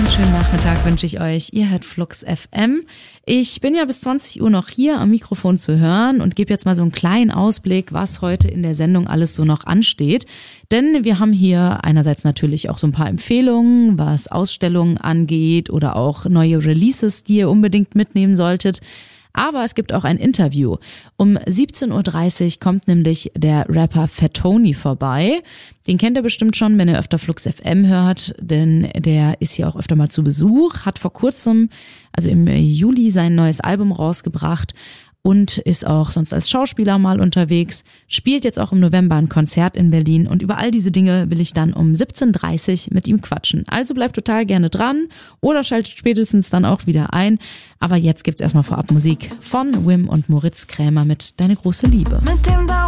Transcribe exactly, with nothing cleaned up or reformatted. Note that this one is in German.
Schönen Nachmittag wünsche ich euch. Ihr hört Flux F M. Ich bin ja bis zwanzig Uhr noch hier am Mikrofon zu hören und gebe jetzt mal so einen kleinen Ausblick, was heute in der Sendung alles so noch ansteht. Denn wir haben hier einerseits natürlich auch so ein paar Empfehlungen, was Ausstellungen angeht oder auch neue Releases, die ihr unbedingt mitnehmen solltet. Aber es gibt auch ein Interview. Um siebzehn Uhr dreißig kommt nämlich der Rapper Fat Tony vorbei. Den kennt ihr bestimmt schon, wenn ihr öfter Flux F M hört, denn der ist hier auch öfter mal zu Besuch, hat vor kurzem, also im Juli, sein neues Album rausgebracht und ist auch sonst als Schauspieler mal unterwegs, spielt jetzt auch im November ein Konzert in Berlin und über all diese Dinge will ich dann um siebzehn Uhr dreißig mit ihm quatschen. Also bleibt total gerne dran oder schaltet spätestens dann auch wieder ein. Aber jetzt gibt's erstmal vorab Musik von Wim und Moritz Krämer mit Deine große Liebe. Mit dem